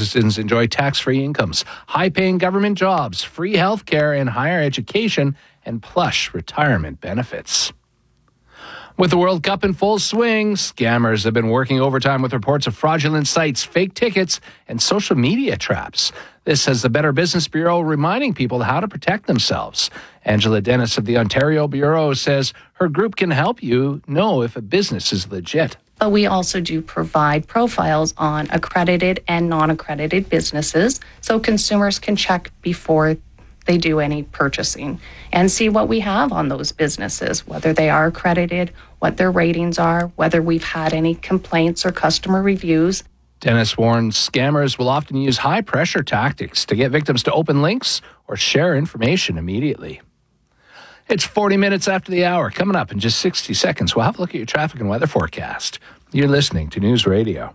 citizens enjoy tax-free incomes, high-paying government jobs, free health care and higher education, and plush retirement benefits. With the World Cup in full swing, scammers have been working overtime with reports of fraudulent sites, fake tickets, and social media traps. This has the Better Business Bureau reminding people how to protect themselves. Angela Dennis of the Ontario Bureau says her group can help you know if a business is legit. But we also do provide profiles on accredited and non-accredited businesses so consumers can check before they do any purchasing and see what we have on those businesses, whether they are accredited, what their ratings are, whether we've had any complaints or customer reviews. Dennis warns scammers will often use high-pressure tactics to get victims to open links or share information immediately. It's 40 minutes after the hour. Coming up in just 60 seconds, we'll have a look at your traffic and weather forecast. You're listening to News Radio.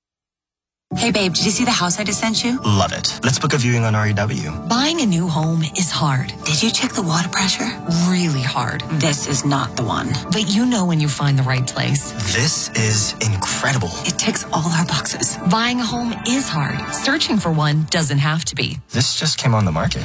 Hey babe, did you see the house I just sent you? Love it. Let's book a viewing on REW. Buying a new home is hard. Did you check the water pressure? Really hard. This is not the one. But you know when you find the right place. This is incredible. It ticks all our boxes. Buying a home is hard. Searching for one doesn't have to be. This just came on the market.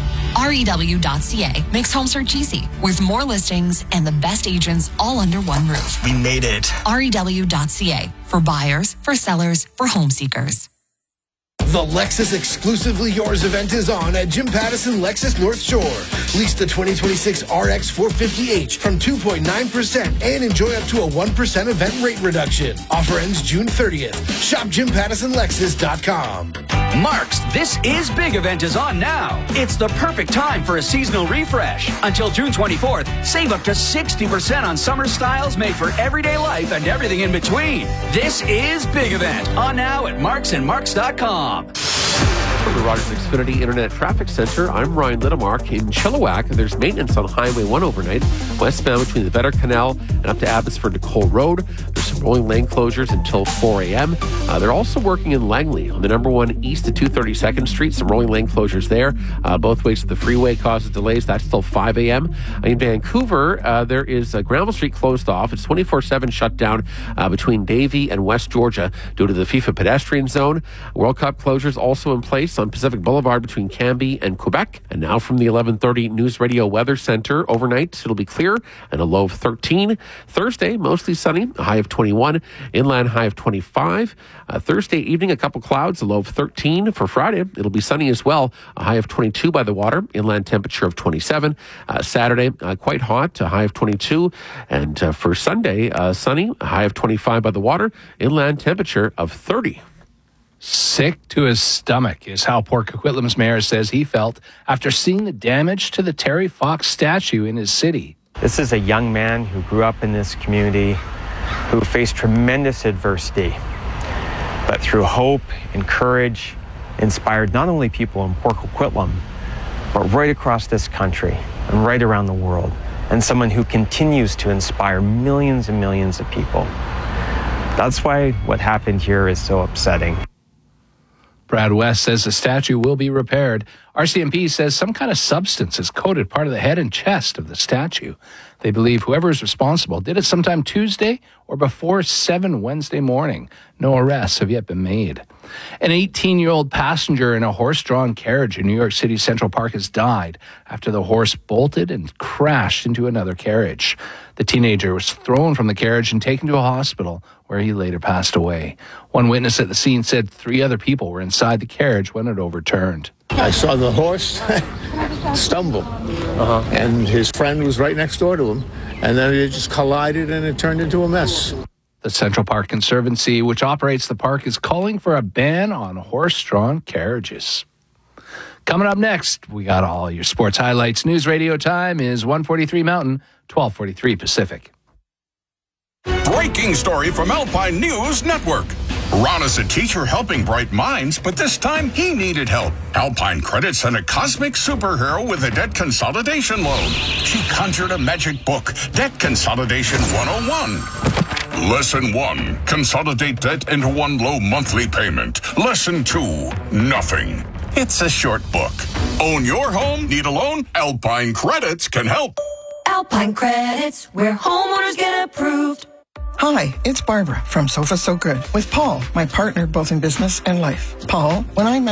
REW.ca makes home search easy with more listings and the best agents all under one roof. We made it. REW.ca for buyers, for sellers, for home seekers. The Lexus Exclusively Yours event is on at Jim Pattison Lexus North Shore. Lease the 2026 RX 450H from 2.9% and enjoy up to a 1% event rate reduction. Offer ends June 30th. Shop JimPattisonLexus.com. Mark's This Is Big event is on now. It's the perfect time for a seasonal refresh. Until June 24th, save up to 60% on summer styles made for everyday life and everything in between. This Is Big event on now at marksandmarks.com. From the Rogers Xfinity Internet Traffic Center, I'm Ryan Littlemark. In Chilliwack, there's maintenance on Highway 1 overnight, westbound between the Vetter Canal and up to Abbotsford to Cole Road. There's some rolling lane closures until 4 a.m. They're also working in Langley on the number 1 east of 232nd Street. Some rolling lane closures there. Both ways to the freeway causes delays. That's till 5 a.m. In Vancouver, there is Granville Street closed off. It's 24/7 shut down between Davie and West Georgia due to the FIFA pedestrian zone. World Cup closures also in place on Pacific Boulevard between Cambie and Quebec. And now from the 11:30 News Radio Weather Center, overnight it'll be clear and a low of 13. Thursday, mostly sunny, a high of 21. Inland high of 25. Thursday evening, a couple clouds, a low of 13. For Friday, it'll be sunny as well, a high of 22 by the water. Inland temperature of 27. Saturday, quite hot, a high of 22. And for Sunday, sunny, a high of 25 by the water. Inland temperature of 30. Sick to his stomach is how Port Coquitlam's mayor says he felt after seeing the damage to the Terry Fox statue in his city. This is a young man who grew up in this community, who faced tremendous adversity, but through hope and courage, inspired not only people in Port Coquitlam, but right across this country and right around the world, and someone who continues to inspire millions and millions of people. That's why what happened here is so upsetting. Brad West says the statue will be repaired. RCMP says some kind of substance has coated part of the head and chest of the statue. They believe whoever is responsible did it sometime Tuesday or before 7 Wednesday morning. No arrests have yet been made. An 18-year-old passenger in a horse-drawn carriage in New York City Central Park has died after the horse bolted and crashed into another carriage. The teenager was thrown from the carriage and taken to a hospital where he later passed away. One witness at the scene said 3 other people were inside the carriage when it overturned. I saw the horse stumble, and his friend was right next door to him, and then it just collided and it turned into a mess. The Central Park Conservancy, which operates the park, is calling for a ban on horse-drawn carriages. Coming up next, we got all your sports highlights. News Radio time is 1:43 Mountain, 12:43 Pacific. Breaking story from Alpine News Network. Ron is a teacher helping bright minds, but this time he needed help. Alpine Credit sent a cosmic superhero with a debt consolidation loan. She conjured a magic book, Debt Consolidation 101. Lesson 1, consolidate debt into one low monthly payment. Lesson 2, nothing. It's a short book. Own your home? Need a loan? Alpine Credits can help. Alpine Credits, where homeowners get approved. Hi, it's Barbara from Sofa So Good with Paul, my partner both in business and life. Paul, when I met